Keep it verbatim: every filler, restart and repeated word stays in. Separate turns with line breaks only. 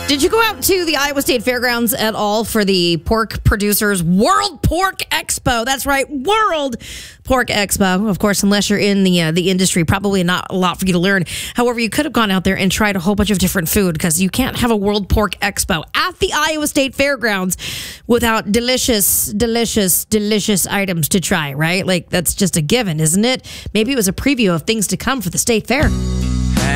Did you go out to the Iowa State Fairgrounds at all for the Pork Producers World Pork Expo? That's right, World Pork Expo. Of course, unless you're in the uh, the industry, probably not a lot for you to learn. However, you could have gone out there and tried a whole bunch of different food because you can't have a World Pork Expo at the Iowa State Fairgrounds without delicious, delicious, delicious items to try, right? Like, that's just a given, isn't it? Maybe it was a preview of things to come for the State Fair.